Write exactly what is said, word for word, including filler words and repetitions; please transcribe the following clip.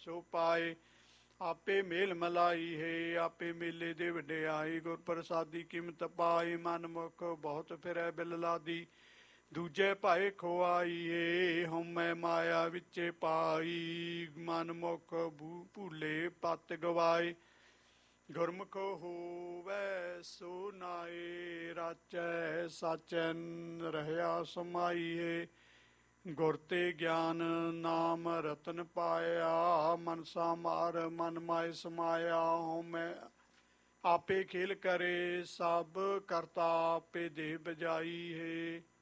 ਸੋ ਪਾਏ। ਆਪੇ ਮੇਲ ਮਲਾਈ ਹੈ ਆਪੇ ਮੇਲੇ ਦੇ ਵਡਿਆਈ, ਗੁਰ ਪ੍ਰਸਾਦੀ ਕਿਮਤ ਪਾਈ। ਮਨ ਮੁਖ ਬਹੁਤ ਫਿਰੈ ਬਿਲ ਲਾਦੀ, ਦੂਜੇ ਭਾਏ ਖੁਆਈ ਏ। ਹਉਮੈ ਮਾਇਆ ਵਿੱਚੇ ਪਾਈ, ਮਨ ਮੁਖ ਭੂਲੇ ਪਤ ਗਵਾਏ। ਗੁਰਮੁਖ ਹੋਵੈ ਸੋ ਨਾਏ, ਰਾਚੈ ਸਾਚੈ ਰਹਿਆ ਸਮਾਈ ਏ। ਗੁਰ ਤੇ ਗਿਆਨ ਨਾਮ ਰਤਨ ਪਾਇਆ, ਮਨਸਾ ਮਾਰ ਮਨ ਮਾਏ ਸਮਾਇਆ। ਹਉਮੈ ਆਪੇ ਖੇਲ ਕਰੇ ਸਭ ਕਰਤਾ ਆਪੇ ਦੇ ਬਜਾਈ ਹੈ।